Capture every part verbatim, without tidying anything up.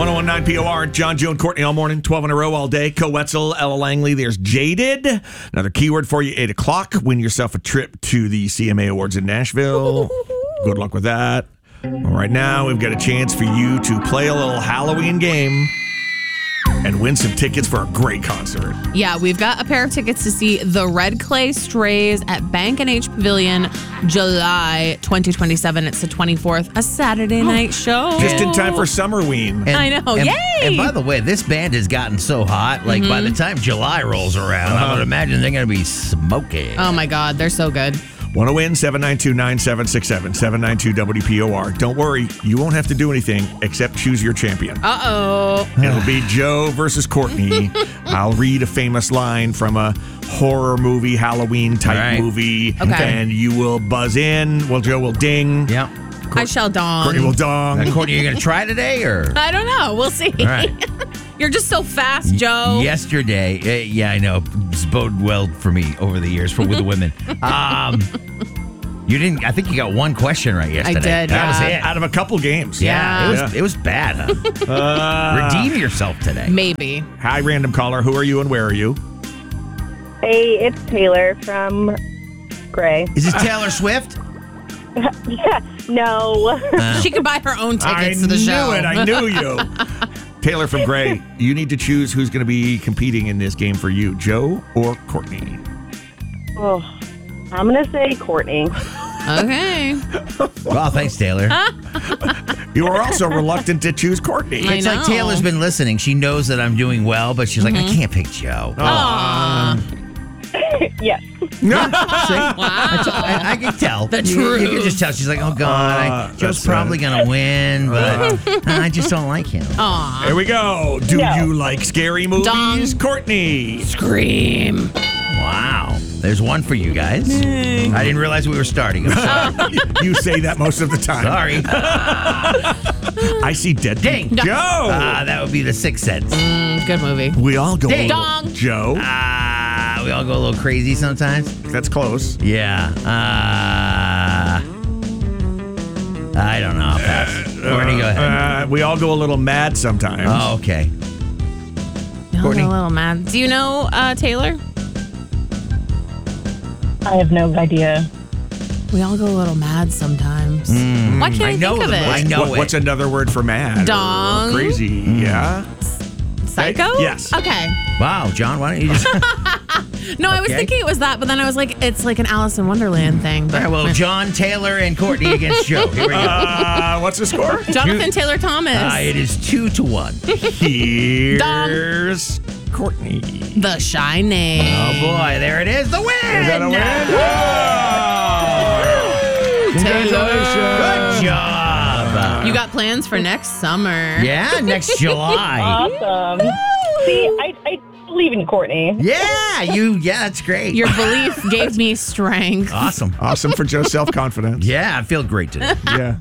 oh one nine P O R, John, Joe, and Courtney all morning, twelve in a row all day. Co Wetzel, Ella Langley. There's Jaded. Another keyword for you, eight o'clock. Win yourself a trip to the C M A Awards in Nashville. Good luck with that. All right, now we've got a chance for you to play a little Halloween game and win some tickets for a great concert. Yeah, we've got a pair of tickets to see the Red Clay Strays at Bank and H Pavilion, July twenty twenty-seven. It's the twenty-fourth, a Saturday night show. Just in time for Summerween. And, I know, and, yay! And by the way, this band has gotten so hot, like mm-hmm. by the time July rolls around, uh-huh. I would imagine they're going to be smoking. Oh my God, they're so good. Want to win? seven nine two, nine seven six seven, seven nine two W P O R. Don't worry, you won't have to do anything except choose your champion. Uh-oh. It'll be Joe versus Courtney. I'll read a famous line from a horror movie, Halloween type right. movie, okay. and you will buzz in. Well, Joe will ding. Yep. Court- I shall dong. Courtney will dong. Uh, Courtney, are you going to try today, or? I don't know. We'll see. All right. You're just so fast, Joe. Yesterday, uh, yeah, I know. It's boded well for me over the years for with the women. Um, you didn't. I think you got one question right yesterday. I did. That yeah. was it. Out of a couple games. Yeah, Yeah. it was. Yeah. It was bad. Huh? Uh, Redeem yourself today. Maybe. Hi, random caller. Who are you and where are you? Hey, it's Taylor from Gray. Is it Taylor Swift? Yeah, no. Uh, She could buy her own tickets I to the knew show. it. I knew you. Taylor from Gray, you need to choose who's going to be competing in this game for you, Joe or Courtney. Oh, I'm going to say Courtney. Okay. well, thanks, Taylor. You are also reluctant to choose Courtney. I It's know. like Taylor's been listening. She knows that I'm doing well, but she's like, I can't pick Joe. Aww. Yes. See? Wow. I, I can tell. The you, you can truth. just tell. She's like, oh, God, Uh, I, Joe's that's probably right. going to win, but I just don't like him. Aw. Here we go. Do No. you like scary movies, Dong. Courtney? Scream. Wow. There's one for you guys. I didn't realize we were starting. I'm sorry. You say that most of the time. Sorry. I see dead Ding. people. Joe. Ah, that would be the Sixth Sense. Mm, good movie. we all go. Ding. a little- Dong. Joe. Ah, we all go a little crazy sometimes. That's close. Yeah. Uh, I don't know. I'll pass. Courtney, go ahead. Uh, we all go a little mad sometimes. Oh, okay. No, Courtney? a little mad. Do you know uh, Taylor? I have no idea. We all go a little mad sometimes. Why can't I, I know think of the- it? I know What- it. What's another word for mad? or Dong. Crazy. Yeah. Psycho? Yes. Okay. Wow, John, why don't you just... No, I was Okay. thinking it was that, but then I was like, it's like an Alice in Wonderland thing. All But right, well, John, Taylor, and Courtney against Joe. Here we go. Uh, what's the score? Jonathan Taylor Thomas. Uh, it is two to one. Here's Courtney. The Shining. Oh, boy, there it is. The win! Is that a win? Taylor. Good job. You got plans for next summer. Yeah, next July. Awesome. See, I, I believe in Courtney. Yeah, you. Yeah, that's great. Your belief gave me strength. awesome. Awesome for Joe's self-confidence. Yeah, I feel great today. Yeah.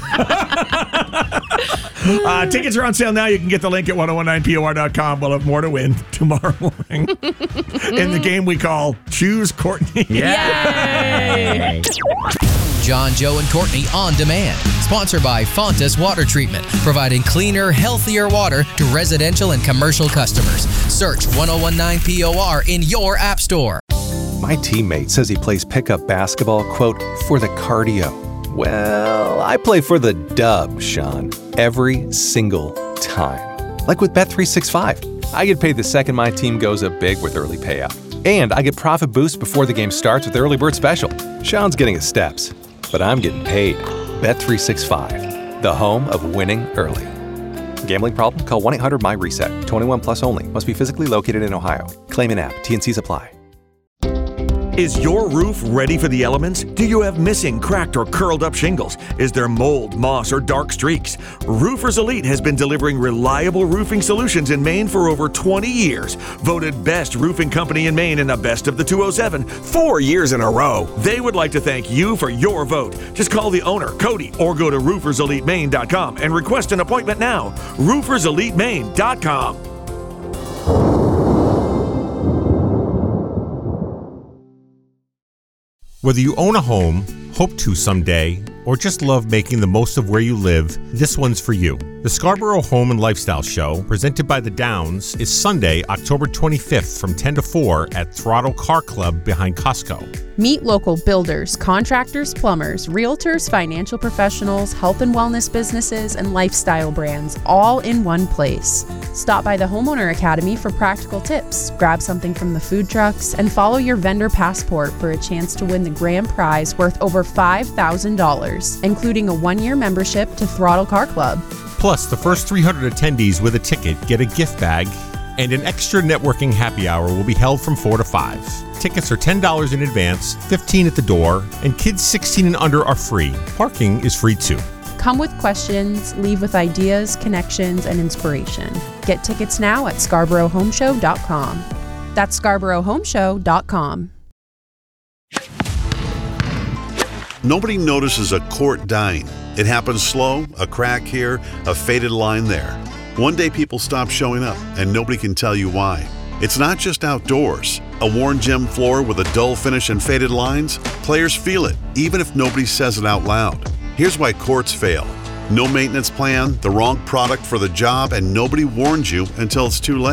uh, tickets are on sale now. You can get the link at ten nineteen P O R dot com. We'll have more to win tomorrow morning in the game we call Choose Courtney. Yay! John, Joe, and Courtney on demand. Sponsored by Fontas Water Treatment, providing cleaner, healthier water to residential and commercial customers. Search ten nineteen P O R in your app store. My teammate says he plays pickup basketball, quote, for the cardio. Well, I play for the dub, Sean, every single time. Like with Bet three sixty-five. I get paid the second my team goes up big with early payout. And I get profit boost before the game starts with Early Bird Special. Sean's getting his steps, but I'm getting paid. Bet three sixty-five, the home of winning early. Gambling problem? Call one eight hundred my reset. twenty-one plus only. Must be physically located in Ohio. Claim in app. T and Cs apply. Is your roof ready for the elements? Do you have missing, cracked, or curled up shingles? Is there mold, moss, or dark streaks? Roofers Elite has been delivering reliable roofing solutions in Maine for over twenty years. Voted best roofing company in Maine in the best of the two oh seven, four years in a row. They would like to thank you for your vote. Just call the owner, Cody, or go to roofers elite maine dot com and request an appointment now. roofers elite maine dot com. Whether you own a home, hope to someday, or just love making the most of where you live, this one's for you. The Scarborough Home and Lifestyle Show, presented by The Downs, is Sunday, October twenty-fifth from ten to four at Throttle Car Club behind Costco. Meet local builders, contractors, plumbers, realtors, financial professionals, health and wellness businesses, and lifestyle brands all in one place. Stop by the Homeowner Academy for practical tips, grab something from the food trucks, and follow your vendor passport for a chance to win the grand prize worth over five thousand dollars, including a one-year membership to Throttle Car Club. Plus, the first three hundred attendees with a ticket get a gift bag, and an extra networking happy hour will be held from four to five. Tickets are ten dollars in advance, fifteen dollars at the door, and kids sixteen and under are free. Parking is free too. Come with questions, leave with ideas, connections, and inspiration. Get tickets now at scarborough home show dot com. That's scarborough home show dot com. Nobody notices a quart dying. It happens slow, a crack here, a faded line there. One day people stop showing up, and nobody can tell you why. It's not just outdoors. A worn gym floor with a dull finish and faded lines? Players feel it, even if nobody says it out loud. Here's why courts fail. No maintenance plan, the wrong product for the job, and nobody warns you until it's too late.